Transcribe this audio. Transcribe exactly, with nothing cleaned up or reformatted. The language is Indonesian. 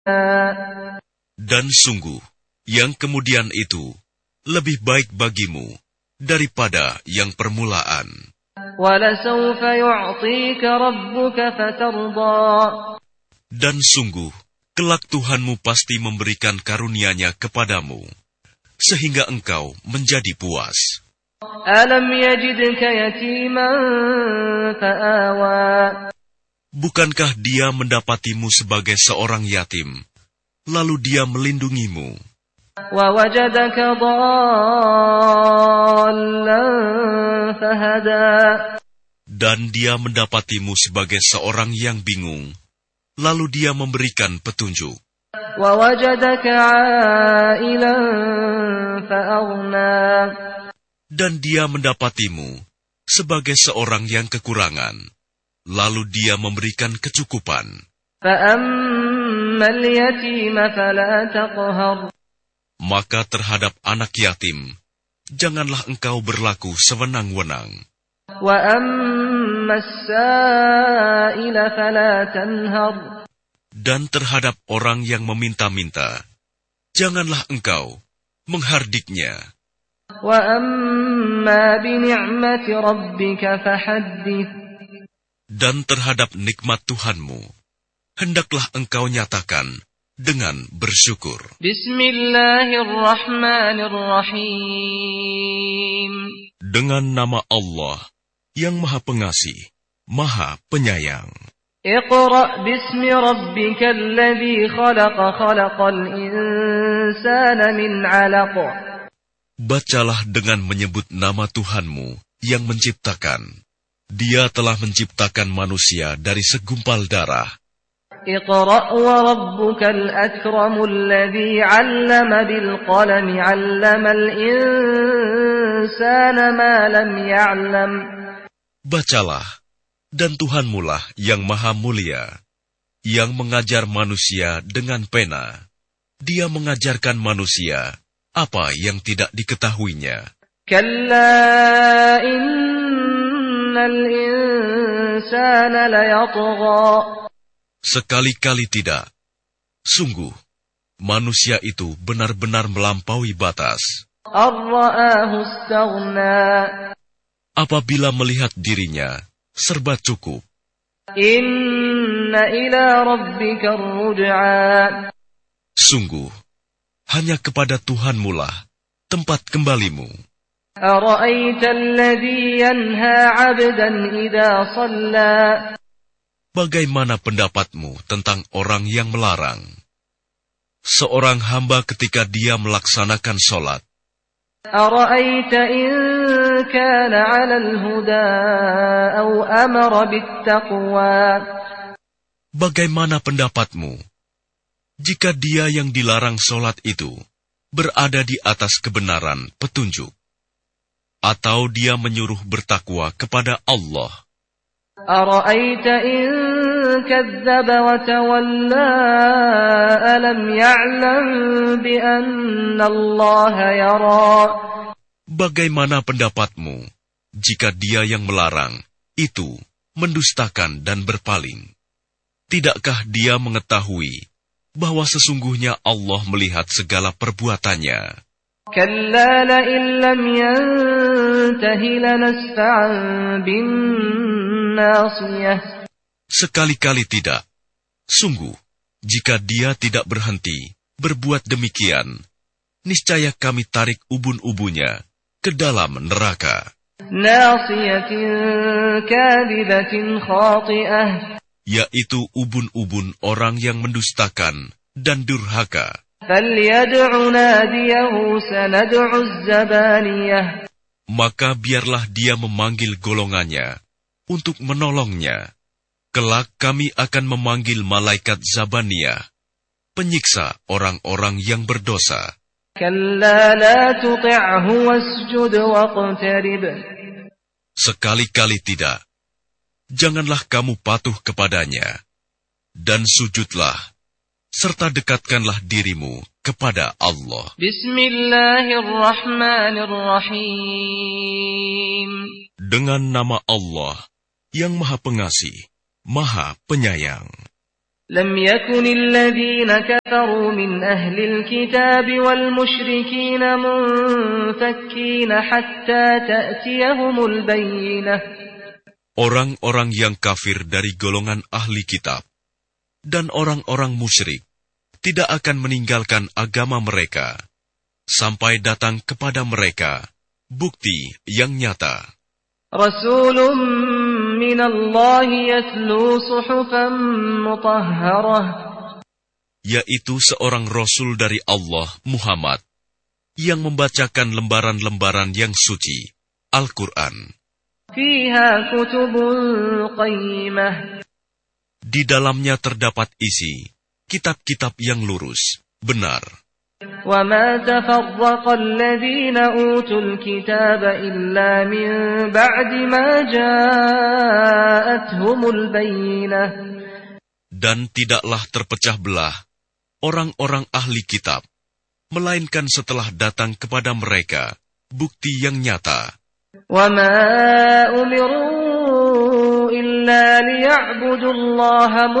Dan sungguh, yang kemudian itu lebih baik bagimu daripada yang permulaan. وَلَسَوْفَ يُعْطِيكَ رَبُّكَ فَتَرْضَى. Dan sungguh, kelak Tuhanmu pasti memberikan karunia-Nya kepadamu, sehingga engkau menjadi puas. أَلَمْ يَجِدْكَ يَتِيمًا فَآوَى. Bukankah Dia mendapatimu sebagai seorang yatim, lalu Dia melindungimu? وَوَجَدَكَ ضَالًّا فَهَدَى. Dan Dia mendapatimu sebagai seorang yang bingung, lalu Dia memberikan petunjuk. وَوَجَدَكَ عَائِلًا فَأَغْنَى. Dan Dia mendapatimu sebagai seorang yang kekurangan, lalu Dia memberikan kecukupan. فَأَمَّا الْيَتِيمَ فَلَا تَقْهَرْ. Maka terhadap anak yatim, janganlah engkau berlaku sewenang-wenang. وَأَمَّا السَّائِلَ فَلَا تَنْهَرْ. Dan terhadap orang yang meminta-minta, janganlah engkau menghardiknya. وَأَمَّا بِنِعْمَةِ رَبِّكَ فَحَدِّثْ. Dan terhadap nikmat Tuhanmu, hendaklah engkau nyatakan dengan bersyukur. Bismillahirrahmanirrahim. Dengan nama Allah yang Maha Pengasih, Maha Penyayang. Iqra' bismi rabbikal ladzi khalaq khalaqal insana min 'alaq. Bacalah dengan menyebut nama Tuhanmu yang menciptakan. Dia telah menciptakan manusia dari segumpal darah. Iqra' wa rabbukal akramul ladzi 'allama bil qalami 'allamal insana ma lam ya'lam. Bacalah, dan Tuhanmu lah yang maha mulia, yang mengajar manusia dengan pena. Dia mengajarkan manusia apa yang tidak diketahuinya. Kalla innal insana layatgha. Sekali-kali tidak. Sungguh, manusia itu benar-benar melampaui batas. Ar-ra'ahu istaghna. Apabila melihat dirinya serba cukup. Inna ila rabbika ar-ruj'a. Sungguh, hanya kepada Tuhanmu lah tempat kembalimu. Ara'aita alladhi yanha 'abdan idza shalla. Bagaimana pendapatmu tentang orang yang melarang seorang hamba ketika dia melaksanakan sholat? Ara'aita in kana 'ala al-huda aw amara bit-taqwa. Bagaimana pendapatmu jika dia yang dilarang sholat itu berada di atas kebenaran petunjuk, atau dia menyuruh bertakwa kepada Allah? Ara'aita in kadzdzaba wa tawalla alam ya'lam bi anna Allah yara. Bagaimana pendapatmu jika dia yang melarang itu mendustakan dan berpaling? Tidakkah dia mengetahui bahwa sesungguhnya Allah melihat segala perbuatannya? Kalla la'in lam yantahi lanasfa'an bin nasiyah. Sekali-kali tidak. Sungguh, jika dia tidak berhenti berbuat demikian, niscaya kami tarik ubun-ubunnya ke dalam neraka. Nasiyatin kadhibatin khati'ah. Yaitu ubun-ubun orang yang mendustakan dan durhaka. فَلْيَدْعُ نَادِيَهُ سَنَدْعُ الزَّبَانِيَةَ. Maka biarlah dia memanggil golongannya untuk menolongnya. Kelak kami akan memanggil malaikat Zabaniyah, penyiksa orang-orang yang berdosa. كَلَّا لَا تُطِعْهُ وَاسْجُدْ وَاقْتَرِبْ. Sekali-kali tidak. Janganlah kamu patuh kepadanya, dan sujudlah, serta dekatkanlah dirimu kepada Allah. Bismillahirrahmanirrahim. Dengan nama Allah yang Maha Pengasih, Maha Penyayang. لم يكن الذين كفروا من أهل الكتاب والمشركين منفكين حتى تأتيهم البينة. Orang-orang yang kafir dari golongan ahli kitab dan orang-orang musyrik tidak akan meninggalkan agama mereka sampai datang kepada mereka bukti yang nyata. Rasulun minallahi yatlu suhufan mutahharah, yaitu seorang rasul dari Allah, Muhammad, yang membacakan lembaran-lembaran yang suci, Al-Quran. Fiha kutubun qayyimah, di dalamnya terdapat isi kitab-kitab yang lurus, benar. وَمَا تَفَرَّقَ الَّذِينَ أُوتُوا الْكِتَابَ إِلَّا مِنْ بَعْدِ مَا جَاءَتْهُمُ الْبَيِّنَةُ. Dan tidaklah terpecah belah orang-orang ahli kitab, melainkan setelah datang kepada mereka bukti yang nyata. وَمَا أُمِرُوا إِلَّا لِيَعْبُدُوا اللَّهَ